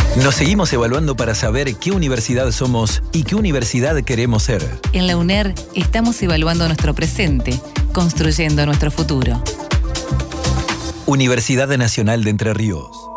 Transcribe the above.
Nos seguimos evaluando para saber qué universidad somos y qué universidad queremos ser. En la UNER estamos evaluando nuestro presente, construyendo nuestro futuro. Universidad Nacional de Entre Ríos.